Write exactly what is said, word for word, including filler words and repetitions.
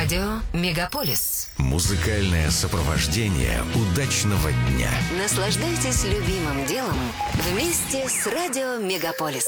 Радио Мегаполис. Музыкальное сопровождение удачного дня. Наслаждайтесь любимым делом вместе с Радио Мегаполис.